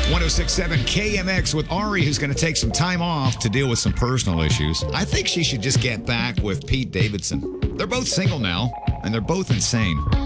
1067 KMX with Ari, who's going to take some time off to deal with some personal issues. I think she should just get back with Pete Davidson. They're both single now, and they're both insane.